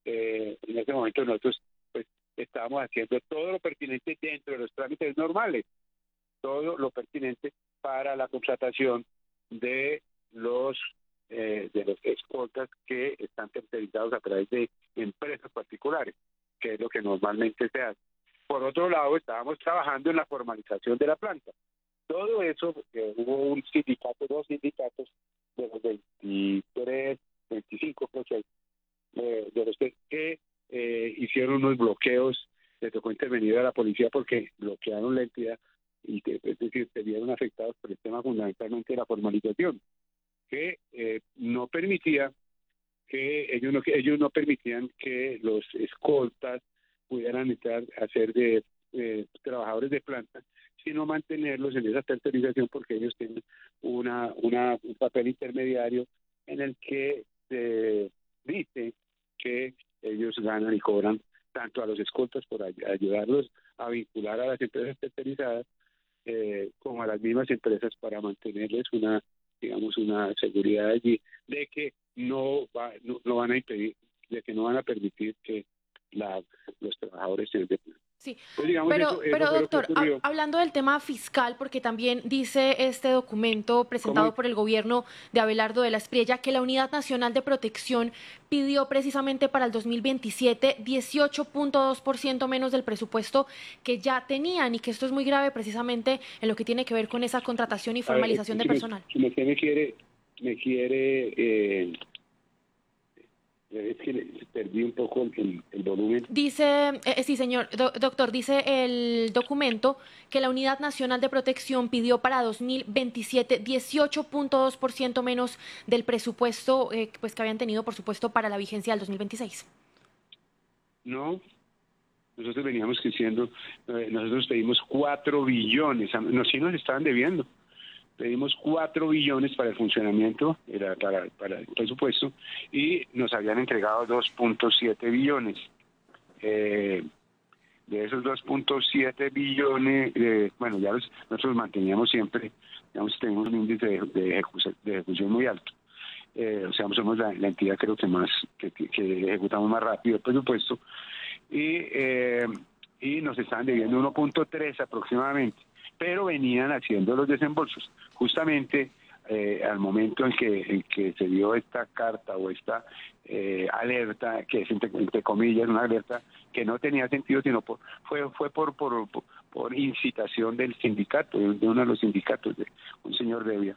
En ese momento nosotros pues estábamos haciendo todo lo pertinente dentro de los trámites normales, todo lo pertinente para la contratación de los escoltas que están tercerizados a través de empresas particulares, que es lo que normalmente se hace. Por otro lado, estábamos trabajando en la formalización de la planta. Todo eso, hubo un sindicato, dos sindicatos de los 23, 25 procesos, de los que hicieron unos bloqueos. Le tocó intervenir a la policía porque bloquearon la entidad y es decir, se vieron afectados por el tema fundamentalmente de la formalización, que no permitía ellos no permitían que los escoltas pudieran entrar a ser de trabajadores de planta, sino mantenerlos en esa tercerización porque ellos tienen un papel intermediario en el que se dice que ellos ganan y cobran tanto a los escoltas por ayudarlos a vincular a las empresas tercerizadas, como a las mismas empresas para mantenerles digamos, una seguridad allí de que no van a impedir, de que no van a permitir que los trabajadores se den. Sí, Pues digamos, eso pero fue lo que doctor, ocurrió. hablando del tema fiscal, porque también dice este documento ¿Cómo? presentado por el gobierno de Abelardo de la Espriella que la Unidad Nacional de Protección pidió precisamente para el 2027 18.2% menos del presupuesto que ya tenían y que esto es muy grave precisamente en lo que tiene que ver con esa contratación y A ver, formalización de personal. si me quiere es que perdí un poco el volumen. Dice, sí, señor, doctor, dice el documento que la Unidad Nacional de Protección pidió para 2027 18.2% menos del presupuesto pues que habían tenido, por supuesto, para la vigencia del 2026. No, nosotros veníamos diciendo, nosotros pedimos 4 billones, sí nos estaban debiendo. Pedimos 4 billones para el funcionamiento, era para el presupuesto, y nos habían entregado 2.7 billones. De esos 2.7 billones, bueno, nosotros manteníamos siempre, digamos, tenemos un índice de ejecución muy alto. O sea, somos la entidad creo que más, que ejecutamos más rápido el presupuesto, y nos estaban debiendo 1.3 aproximadamente, pero venían haciendo los desembolsos. Justamente al momento en que se dio esta carta o esta alerta, que es entre comillas una alerta que no tenía sentido, sino fue por incitación del sindicato, de uno de los sindicatos, de un señor Devia.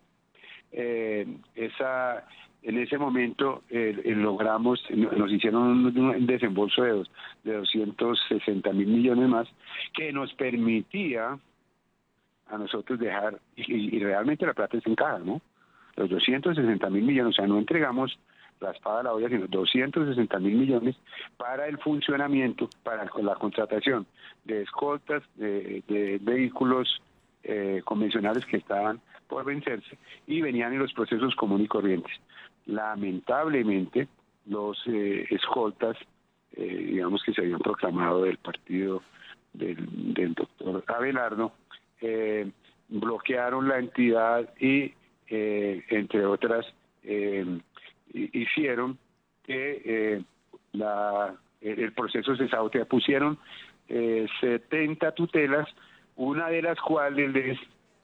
En ese momento logramos, nos hicieron un desembolso de 260.000 millones más, que nos permitía a nosotros dejar, y realmente la plata se encaja, ¿no? Los 260.000 millones, o sea, no entregamos la espada a la olla, sino 260.000 millones para el funcionamiento, para la contratación de escoltas, de vehículos convencionales que estaban por vencerse y venían en los procesos comunes y corrientes. Lamentablemente, los escoltas, digamos que se habían proclamado del partido del doctor Abelardo, bloquearon la entidad y, entre otras, hicieron que el proceso se sabotea. Pusieron 70 tutelas, una de las cuales les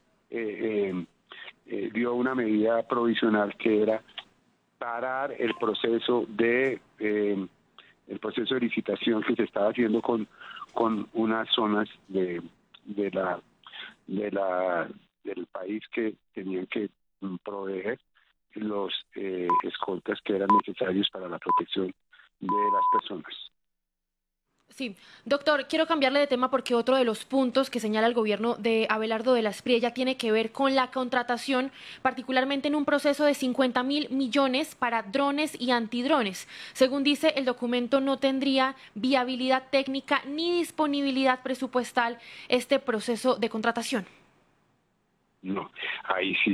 dio una medida provisional que era parar el proceso de licitación que se estaba haciendo con unas zonas del país que tenían que proveer los escoltas que eran necesarios para la protección de las personas. Sí, doctor, quiero cambiarle de tema porque otro de los puntos que señala el gobierno de Abelardo de la Espriella tiene que ver con la contratación, particularmente en un proceso de 50.000 millones para drones y antidrones. Según dice, el documento no tendría viabilidad técnica ni disponibilidad presupuestal este proceso de contratación. No, ahí sí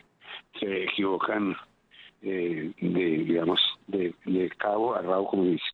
se equivocan, digamos, de cabo a rabo, como dice.